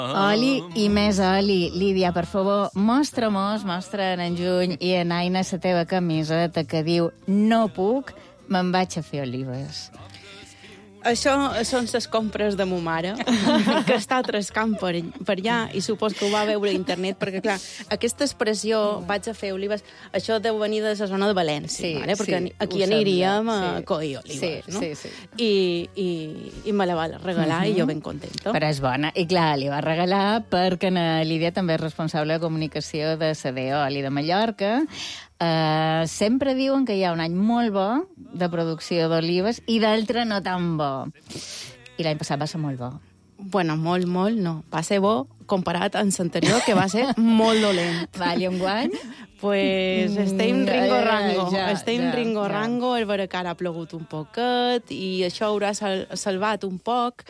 Oli i més oli. Lídia, per favor, mostra-mos, mostra en Juny i en Aina la teva camiseta que diu no puc, me'n vaig a fer olives. Això són les compres de mo mare, que està trascant per allà, i supos que ho va veure a internet, perquè, clar, aquesta expressió, vaig a fer olives, això deu venir de la zona de València, sí, vale? Perquè sí, aquí aniríem a coir olives, no? Sí. I me la va regalar i jo ben contenta. Però és bona. I clar, li va regalar perquè la Lídia també és responsable de comunicació de CDO, Oli de Mallorca. Sempre diuen que hi ha un any molt bo de producció d'olives i d'altre no tan bo. I l'any passat va ser molt bo. Bueno, molt, no. Va ser bo comparat amb l'anterior, que va ser molt dolent. Vale, un guany? Pues estem ringo-rango. Ringo-rango, el veure que ara ha plogut un poquet i això haurà salvat un poc,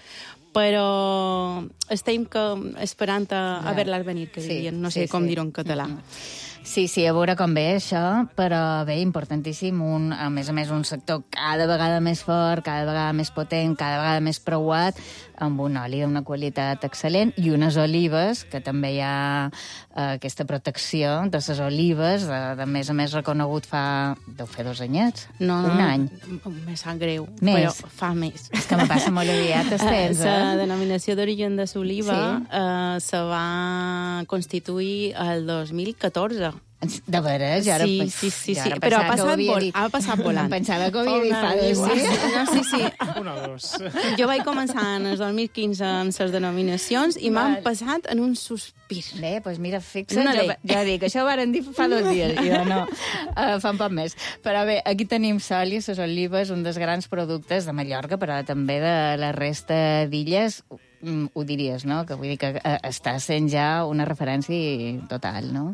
però estem esperant a veure-la venir, que dirien. No sé com dir-ho en català. Sí, a veure com ve això, però bé, importantíssim. A més a més, un sector cada vegada més fort, cada vegada més potent, cada vegada més preuat, amb un oli d'una qualitat excel·lent i unes olives, que també hi ha aquesta protecció de les olives, de més a més reconegut deu fer 2 anyets? No, un any? Me sap greu, més? Però fa més. És que me passa molt aviat, Estels, La denominació d'origen de l'oliva se va constituir el 2014. De veres? Sí. Però ha passat volant. Em pensava que ho havia dit fa 2 dies. No, sí. 1 o 2. Jo vaig començar en el 2015 amb les denominacions i m'han passat en un sospir. Bé, doncs mira, fixa't, jo dic, això ho varen dir fa 2 dies, i jo no, fa un poc més. Però bé, aquí tenim sol i les olives, un dels grans productes de Mallorca, però també de la resta d'illes, ho diries, no? Que vull dir que està sent ja una referència total, no?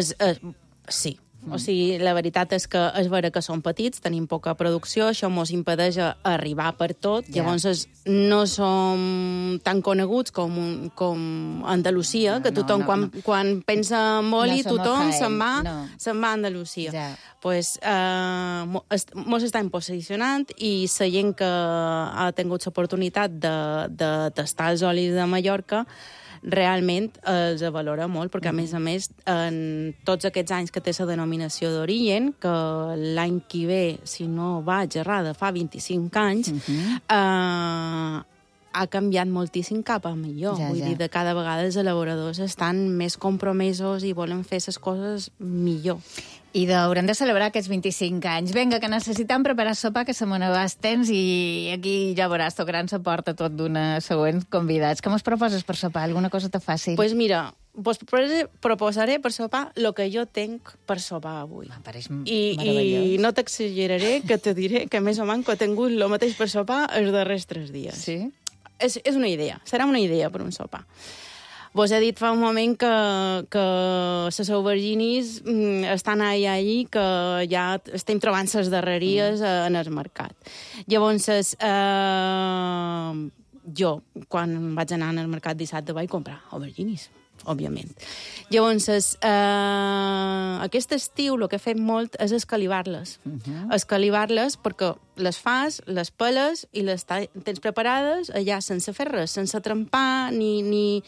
Sí. O sigui, la veritat és que és vera que som petits, tenim poca producció, això mos impedeix arribar per tot, llavors no som tan coneguts com Andalusia, que tothom quan pensa en oli, tothom se'n va a Andalusia. Pues mos estem posicionant i la gent que ha tingut l'oportunitat de tastar els olis de Mallorca realment els valora molt, perquè a més, en tots aquests anys que té la denominació d'origen, que l'any que ve, si no vaig errada, fa 25 anys, ha canviat moltíssim cap a millor. Vull dir, de cada vegada els elaboradors estan més compromesos i volen fer les coses millor. I haurem de celebrar aquests 25 anys. Vinga, que necessitem preparar sopa, que se me n'abàs temps, i aquí ja veuràs, tot gran s'aporta tot d'una següent convidats. Què mos proposes per sopar? Alguna cosa te fàcil? Pues mira, vos proposaré per sopar el que jo tenc per sopar avui. Pareix meravellós. I no t'exageraré que te diré que més o menys he tingut el mateix per sopar els darrers 3 dies. Sí? És una idea, serà una idea per un sopar. Vos he dit fa un moment que les auberginis estan allà, que ja estem trobant les darreries en el mercat. Llavors, jo, quan vaig anar al mercat dissabte, vaig comprar auberginis, òbviament. Llavors, aquest estiu el que he fet molt és escalivar-les. Escalivar-les perquè les fas, les peles i les tens preparades allà sense fer res, sense trempar ni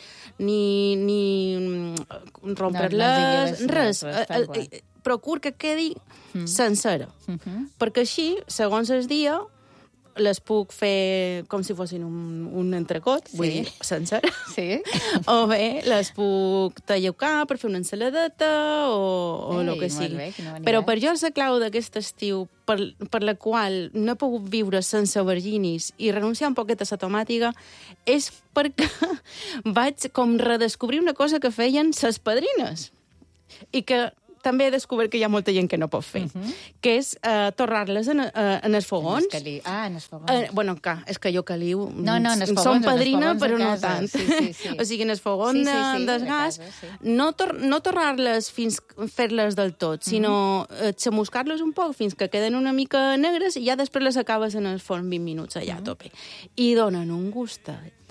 rompre-les, res. Procur que quedi sencera. Perquè així, segons el dia, les puc fer com si fossin un entrecot, vull dir, sencer. Sí. O bé les puc tallucar per fer una ensaladeta o el que sigui. Però per jo la clau d'aquest estiu, per la qual no he pogut viure sense auberginis i renunciar un poquet a la tomàtiga, és perquè vaig com redescobrir una cosa que feien ses padrines i que també he descobert que hi ha molta gent que no pot fer, que és torrar-les en els fogons. En els fogons. Bueno, és que jo caliu... No, en els fogons. Som padrina, però no tant. Sí. O sigui, en els fogons del gas, no torrar-les fins fer-les del tot, sinó xamuscar-les un poc fins que queden una mica negres i ja després les acabes en el forn 20 minuts allà a tope. I donen un gust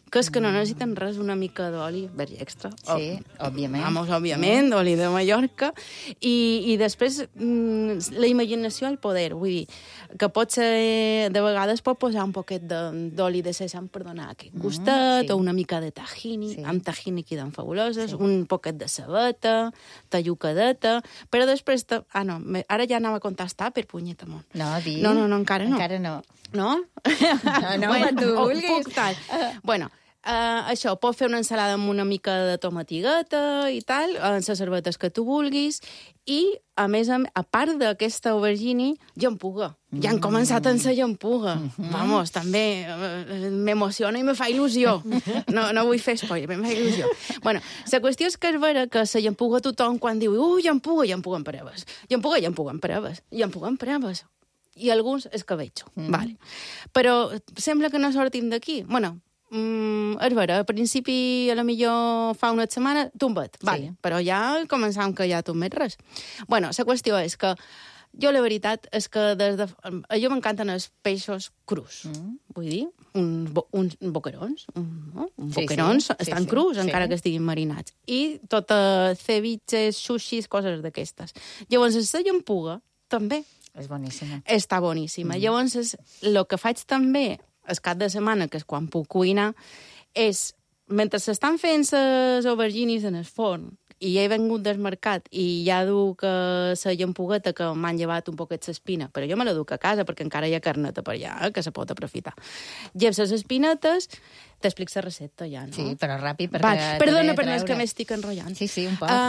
que és que no necessiten res, una mica d'oli verge extra. Sí, òbviament. Vamos, òbviament, oli de Mallorca. I després, la imaginació al poder, vull dir, que pot ser, de vegades pot posar un poquet d'oli de sèsam per donar aquest gustet, sí. o una mica de tahini, amb tahini queden fabuloses, un poquet de cebeta, tallucadeta, però després... no, ara ja anava a contestar per punyeta món. No, di. No, encara no. Encara no. No? No, quan tu vulguis. Puc tal. Bueno, això, pots fer una ensalada amb una mica de tomatigueta i tal, les cervetes que tu vulguis, i, a més, a part d'aquesta aubergine, llampuga. Ja han començat a ensenyar llampuga. Vamos, també m'emociona i me fa il·lusió. No vull fer spoiler, me fa il·lusió. Bueno, la qüestió és que és vera que la llampuga tothom quan diu llampuga amb preves. Llampuga amb preves. I alguns escabetxo. Vale. Però sembla que no sortim d'aquí. Bueno, és vera, al principi, a la millor fa una setmana, tombat, vale, però ja començàvem que ja tombat res. Bueno, la qüestió és que jo la veritat és que jo m'encanten els peixos crus, vull dir, uns boquerons, boquerons estan crus, encara que estiguin marinats, i tot ceviches, sushis, coses d'aquestes. Llavors, la llampuga, també. És boníssima. Està boníssima. Llavors, el que faig també el cap de setmana, que és quan puc cuinar, és, mentre s'estan fent les aubergines en el forn, i he vengut del mercat i ja duc la llampugueta que m'han llevat un poquet l'espina, però jo me la duc a casa perquè encara hi ha carneta per allà, que se pot aprofitar. Lleves les espinetes, t'explico la recepta ja, no? Sí, però ràpid, perquè... Perdona, però és que m'estic enrotllant. Sí, un poc.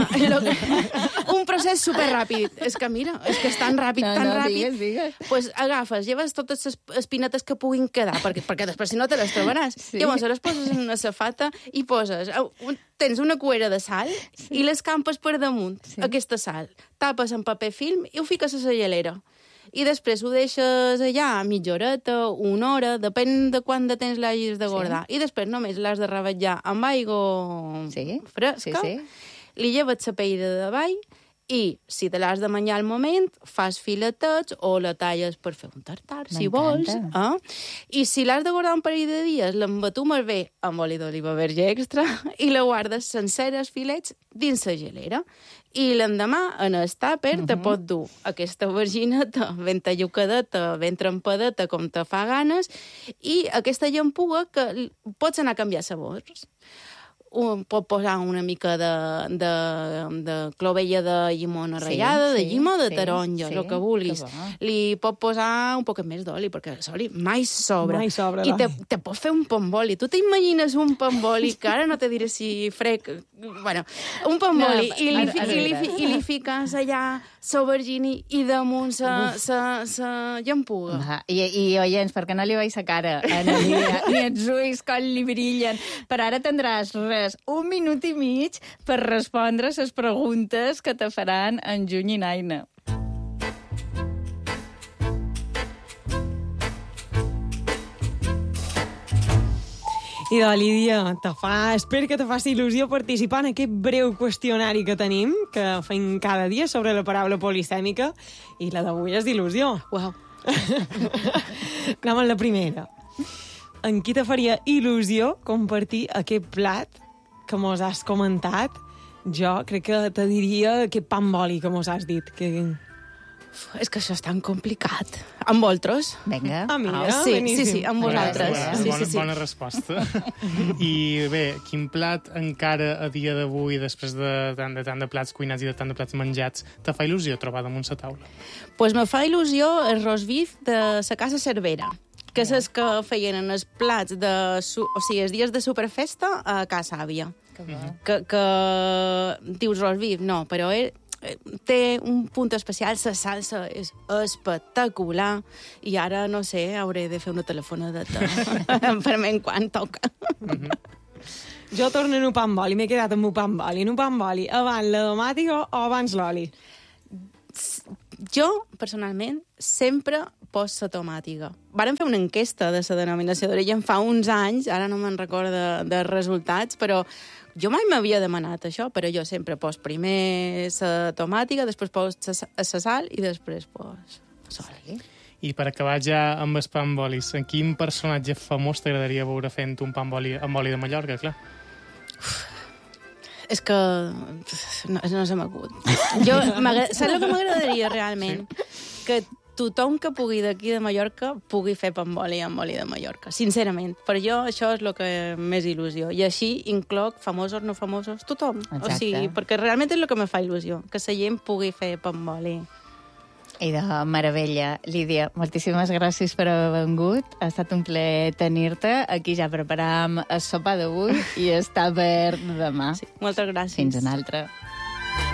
Un procés superràpid. És que mira, és que és tan ràpid, tan ràpid. Digues. Pues agafes, lleves totes les espinetes que puguin quedar, perquè després si no te les trobaràs. Sí. Llavors les poses en una safata i poses... Tens una cuera de sal i les campes per damunt, aquesta sal. Tapes amb paper film i ho fiques a la gelera. I després ho deixes allà mitja horeta, una hora, depèn de quant de temps l'hagis de guardar. I després només l'has de rebatjar amb aigua fresca, li lleves la pell de davall i, si te l'has de menjar al moment, fas filetets o la talles per fer un tartar, si vols. I si l'has de guardar un parell de dies, l'embatumes bé amb oli d'oliva verge extra i la guardes senceres filets dins la gelera. I l'endemà, en el tàper, te pot dur aquesta aubergineta ben tallucadeta, ben trempadeta, com te fa ganes, i aquesta llampuga que pots anar a canviar sabors. Pot posar una mica de clovella de llimona ratllada, de llima o de taronja, el que vulguis. Li pot posar un poquet més d'oli, perquè l'oli mai sobra. I te pot fer un pomboli. Tu t'imagines un pomboli, que ara no te diré si frec... Bueno, un pomboli, i li fiques allà l'aubergine i damunt la llampuga. I oients, perquè no li veig la cara a Núria, ni els ulls com li brillen, però ara tindràs un minut i mig per respondre les preguntes que te faran en Juny i Naina. Idò, Lídia, espero que te faci il·lusió participar en aquest breu qüestionari que tenim, que fem cada dia sobre la paraula polisèmica, i la d'avui és d'il·lusió. Uau. Anem amb la primera. En qui te faria il·lusió compartir aquest plat que mos has comentat? Jo crec que te diria aquest pa amb oli que mos has dit. És que això és tan complicat. Amb vosaltres? Vinga. Mira, sí, amb vosaltres. Bona resposta. I bé, quin plat encara a dia d'avui, després de tant de plats cuinats i de tant de plats menjats, te fa il·lusió trobar damunt la taula? Pues me fa il·lusió el roast beef de la Casa Cervera, que és el que feien en els plats els dies de superfesta a Casa Àvia. Que dius roast beef, no, però té un punt especial, la salsa és espectacular i ara, no sé, hauré de fer una telefonadeta per mi quan toca. Jo torno en un pa amb oli, m'he quedat amb un pa amb oli. En un pa amb oli, abans la tomàtica o abans l'oli? Jo, personalment, sempre pos la tomàtica. Vàrem fer una enquesta de la denominació d'origen fa uns anys, ara no me'n recordo dels resultats, però jo mai m'havia demanat això, però jo sempre pos primer la tomàtica, després pos la sal i després pos l'oli. I per acabar ja amb els pa amb olis, en quin personatge famós t'agradaria veure fent un pa amb oli de Mallorca, clar? És que no se m'acut. Saps el que m'agradaria realment? Sí. Que tothom que pugui d'aquí de Mallorca pugui fer pa amb oli de Mallorca, sincerament. Per jo això és el que més il·lusió. I així incloc famosos, no famosos, tothom. Exacte. O sigui, perquè realment és el que me fa il·lusió, que la gent pugui fer pa amb oli. I de meravella. Lídia, moltíssimes gràcies per haver vengut. Ha estat un plaer tenir-te. Aquí ja preparàvem el sopar d'avui i està per demà. Sí, moltes gràcies. Fins una altra.